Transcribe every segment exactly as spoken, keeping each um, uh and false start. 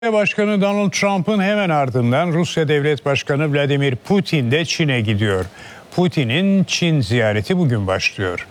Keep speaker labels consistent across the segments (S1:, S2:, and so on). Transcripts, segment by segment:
S1: Başkanı Donald Trump'ın hemen ardından Rusya Devlet Başkanı Vladimir Putin de Çin'e gidiyor. Putin'in Çin ziyareti bugün başlıyor.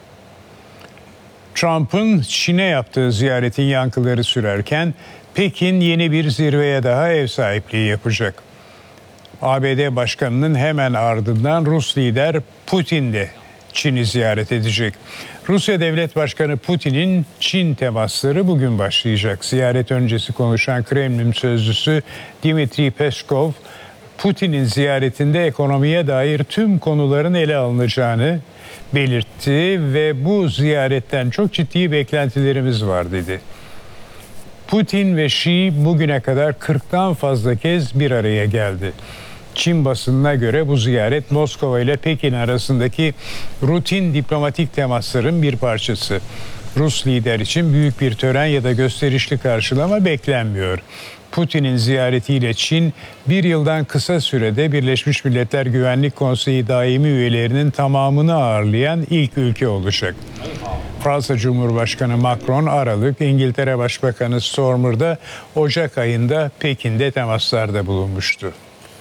S1: Trump'ın Çin'e yaptığı ziyaretin yankıları sürerken Pekin yeni bir zirveye daha ev sahipliği yapacak. A B D Başkanı'nın hemen ardından Rus lider Putin de Çin'i ziyaret edecek. Rusya Devlet Başkanı Putin'in Çin temasları bugün başlayacak. Ziyaret öncesi konuşan Kremlin sözcüsü Dmitri Peskov, Putin'in ziyaretinde ekonomiye dair tüm konuların ele alınacağını belirtti ve bu ziyaretten çok ciddi beklentilerimiz var dedi. Putin ve Xi bugüne kadar kırktan fazla kez bir araya geldi. Çin basınına göre bu ziyaret Moskova ile Pekin arasındaki rutin diplomatik temasların bir parçası. Rus lider için büyük bir tören ya da gösterişli karşılama beklenmiyor. Putin'in ziyaretiyle Çin bir yıldan kısa sürede Birleşmiş Milletler Güvenlik Konseyi daimi üyelerinin tamamını ağırlayan ilk ülke olacak. Fransa Cumhurbaşkanı Macron Aralık, İngiltere Başbakanı Starmer da Ocak ayında Pekin'de temaslarda bulunmuştu.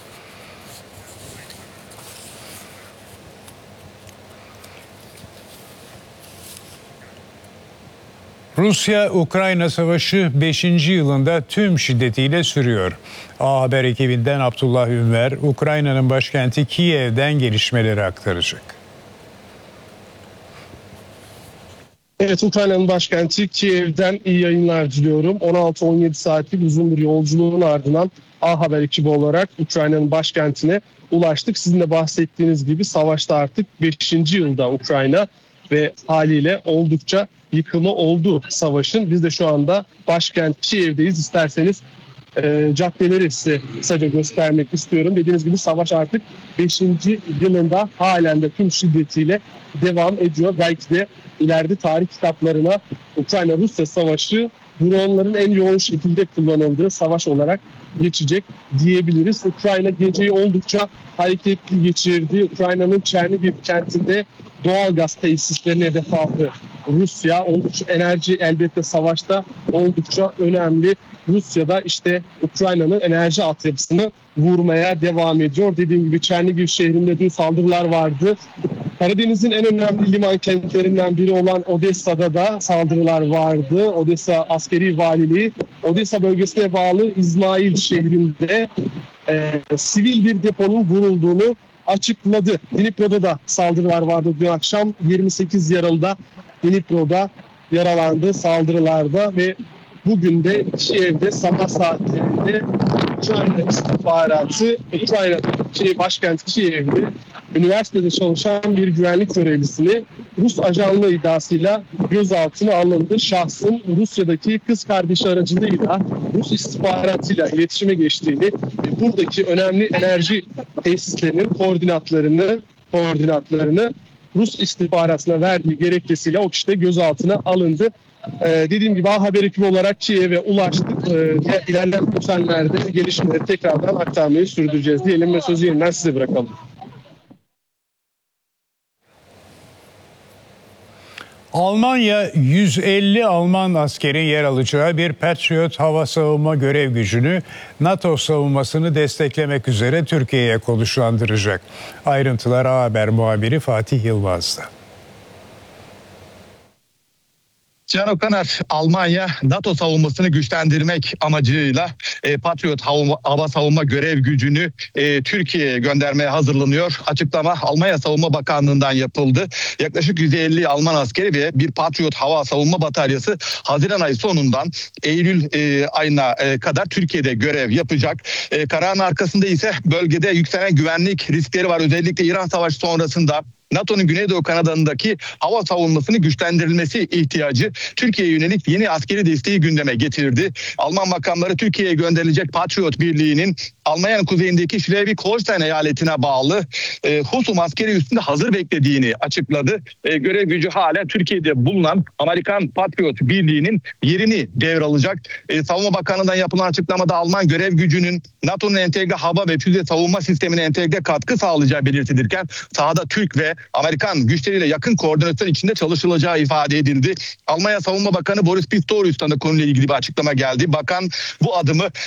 S1: Rusya-Ukrayna savaşı beşinci yılında tüm şiddetiyle sürüyor. A Haber ekibinden Abdullah Ünver, Ukrayna'nın başkenti Kiev'den gelişmeleri aktaracak.
S2: Evet, Ukrayna'nın başkenti Kiev'den iyi yayınlar diliyorum. on altı on yedi saatlik uzun bir yolculuğun ardından A Haber ekibi olarak Ukrayna'nın başkentine ulaştık. Sizin de bahsettiğiniz gibi savaşta artık beşinci yılda Ukrayna ve haliyle oldukça yıkımı oldu savaşın. Biz de şu anda başkent Kiev'deyiz. İsterseniz e, caddeleri size kısaca göstermek istiyorum. Dediğiniz gibi savaş artık beşinci yılında halen de tüm şiddetiyle devam ediyor. Belki de ileride tarih kitaplarına Ukrayna-Rusya savaşı dronların en yoğun şekilde kullanıldığı savaş olarak geçecek diyebiliriz. Ukrayna geceyi oldukça hareketli geçirdi. Ukrayna'nın Çernihiv kentinde doğal gaz tesislerine hedef aldı Rusya. Oldukça enerji elbette savaşta oldukça önemli. Rusya'da işte Ukrayna'nın enerji altyapısını vurmaya devam ediyor. Dediğim gibi Çernihiv şehrinde dün saldırılar vardı. Karadeniz'in en önemli liman kentlerinden biri olan Odessa'da da saldırılar vardı. Odessa askeri valiliği, Odessa bölgesine bağlı İzmail şehrinde e, sivil bir deponun vurulduğunu açıkladı. Dnipro'da da saldırılar vardı dün akşam. yirmi sekiz yaralı da Dnipro'da yaralandı saldırılarda ve bugün de Kiev'de sabah saatlerinde Ukrayna istihbaratı, Ukrayna şey, başkent Kiev'de üniversitede çalışan bir güvenlik görevlisini Rus ajanlığı iddiasıyla gözaltına alındı. Şahsın Rusya'daki kız kardeşi aracılığıyla Rus istihbaratıyla iletişime geçtiğini ve buradaki önemli enerji tesislerinin koordinatlarını koordinatlarını Rus istihbaratına verdiği gerekçesiyle o kişi de gözaltına alındı. Ee, dediğim gibi A Haber ekibi olarak Kiev'e ulaştık. Ee, ilerleyen günlerde gelişmeleri tekrardan aktarmayı sürdüreceğiz diyelim ve sözü yeniden size bırakalım.
S1: Almanya yüz elli Alman askerin yer alacağı bir Patriot hava savunma görev gücünü NATO savunmasını desteklemek üzere Türkiye'ye konuşlandıracak. Ayrıntılar A Haber muhabiri Fatih Yılmaz'da.
S3: Can Okaner, Almanya NATO savunmasını güçlendirmek amacıyla e, Patriot hava, hava savunma görev gücünü e, Türkiye'ye göndermeye hazırlanıyor. Açıklama Almanya Savunma Bakanlığı'ndan yapıldı. Yaklaşık yüz elli Alman askeri ve bir Patriot hava savunma bataryası Haziran ayı sonundan Eylül e, ayına e, kadar Türkiye'de görev yapacak. E, kararın arkasında ise bölgede yükselen güvenlik riskleri var. Özellikle İran Savaşı sonrasında NATO'nun Güneydoğu Kanada'ndaki hava savunmasını güçlendirilmesi ihtiyacı Türkiye'ye yönelik yeni askeri desteği gündeme getirdi. Alman makamları Türkiye'ye gönderilecek Patriot Birliği'nin Almanya'nın kuzeyindeki Schleswig-Holstein eyaletine bağlı e, Husum askeri üssünde hazır beklediğini açıkladı. E, görev gücü hala Türkiye'de bulunan Amerikan Patriot Birliği'nin yerini devralacak. E, Savunma Bakanlığı'ndan yapılan açıklamada Alman görev gücünün NATO'nun entegre hava ve füze savunma sistemine entegre katkı sağlayacağı belirtilirken sahada Türk ve Amerikan güçleriyle yakın koordinasyon içinde çalışılacağı ifade edildi. Almanya Savunma Bakanı Boris Pistorius'tan da konuyla ilgili bir açıklama geldi. Bakan bu adımı